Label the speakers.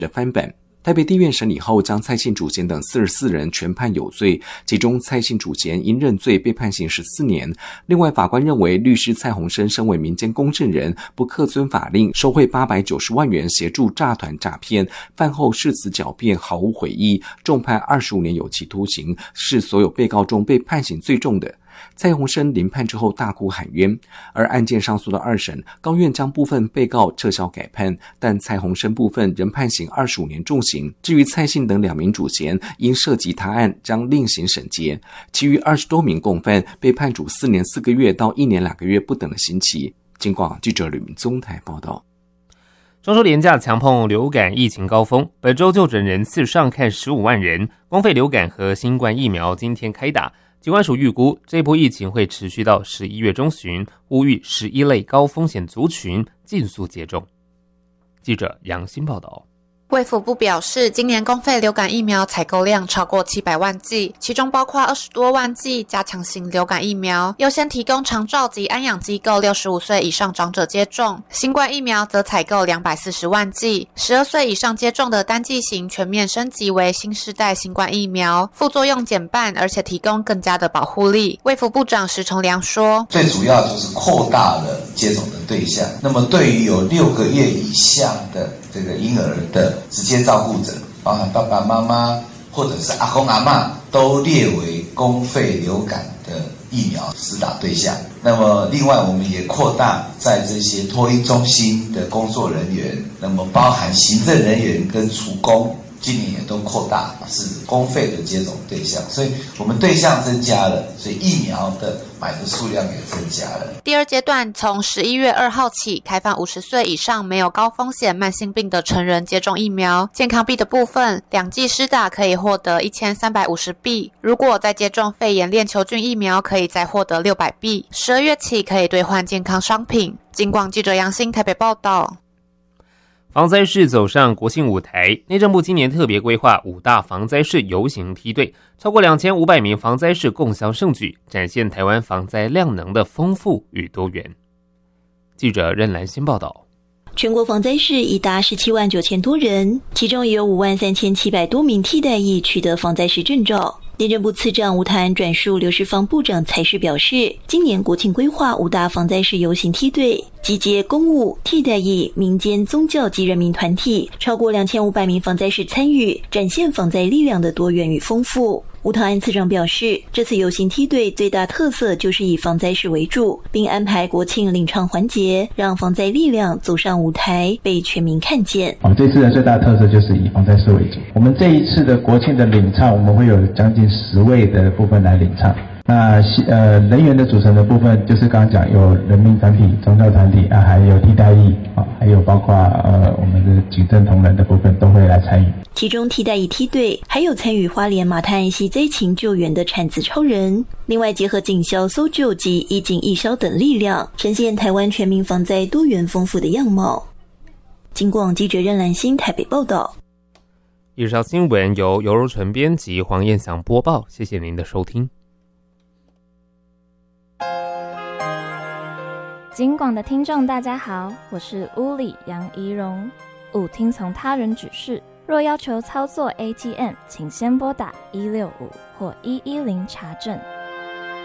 Speaker 1: 的翻版。台北地院审理后，将蔡姓主嫌等44人全判有罪，其中蔡姓主嫌因认罪被判刑14年。另外，法官认为律师蔡鸿生身为民间公证人，不恪遵法令，收贿890万元协助诈团诈骗，饭后誓词狡辩，毫无悔意，重判25年有期徒刑，是所有被告中被判刑最重的。蔡鸿生临判之后大哭喊冤，而案件上诉到2审，高院将部分被告撤销改判，但蔡鸿生部分仍判刑25年重刑。至于蔡姓等2名主嫌，因涉及他案将另行审结，其余20多名共犯被判处4年4个月到1年2个月不等的刑期。警广记者吕明宗台报道。
Speaker 2: 中秋连假强碰流感疫情高峰，本周就诊人次上看15万人，公费流感和新冠疫苗今天开打。疾管署预估这波疫情会持续到11月中旬，呼吁11类高风险族群尽速接种。记者杨欣报道。
Speaker 3: 卫福部表示，今年公费流感疫苗采购量超过700万剂，其中包括20多万剂加强型流感疫苗，优先提供长照及安养机构65岁以上长者接种。新冠疫苗则采购240万剂，12岁以上接种的单剂型全面升级为新世代新冠疫苗，副作用减半，而且提供更加的保护力。卫福部长石崇良说，
Speaker 4: 最主要就是扩大了接种的对象，那么对于有6个月以下的这个婴儿的直接照顾者，包含爸爸妈妈或者是阿公阿嬷，都列为公费流感的疫苗施打对象。那么另外我们也扩大在这些托婴中心的工作人员，那么包含行政人员跟厨工，今年也都扩大是公费的接种对象，所以我们对象增加了，所以疫苗的买的数量也增加了。
Speaker 3: 第二阶段从11月2号起开放50岁以上没有高风险慢性病的成人接种疫苗。健康币的部分，2剂施打可以获得1350币，如果再接种肺炎链球菌疫苗，可以再获得600币。12月起可以兑换健康商品。警广记者杨欣台北报道。
Speaker 2: 防灾市走上国庆舞台，内政部今年特别规划5大防灾市游行梯队，超过2500名防灾市共襄盛举，展现台湾防灾量能的丰富与多元。记者任兰欣报道。
Speaker 5: 全国防灾市已达17万9千多人，其中也有5万3700多名替代役取得防灾士证照。内政部次长吴泰安转述刘世芳部长才是表示，今年国庆规划5大防灾市游行梯队，集结公务、替代役、民间、宗教及人民团体，超过2500名防灾士参与，展现防灾力量的多元与丰富。吴泰安次长表示，这次游行梯队最大特色就是以防灾士为主，并安排国庆领唱环节，让防灾力量走上舞台，被全民看见。
Speaker 6: 这次的最大特色就是以防灾士为主。我们这一次的国庆的领唱，我们会有将近10位的部分来领唱。那人员的组成的部分，就是刚刚讲有人民团体、宗教团体还有替代役还有包括我们的警政同仁的部分都会来参与。
Speaker 5: 其中替代役梯队还有参与花莲马滩溪灾情救援的产子超人，另外结合警消、搜救及义警义消等力量，呈现台湾全民防灾多元丰富的样貌。警广记者任兰欣台北报道。
Speaker 2: 以上新闻由尤柔纯编辑，黄燕祥播报，谢谢您的收听。
Speaker 7: 警广的听众大家好，我是乌里杨怡蓉。勿听从他人指示，若要求操作 ATM， 请先拨打165或110查证。